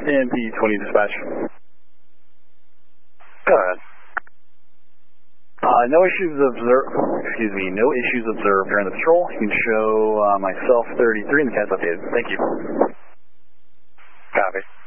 NP20 dispatch. Go ahead. No issues observed. Excuse me. No issues observed during the patrol. You can show myself 33 and the cat's updated. Thank you. Copy.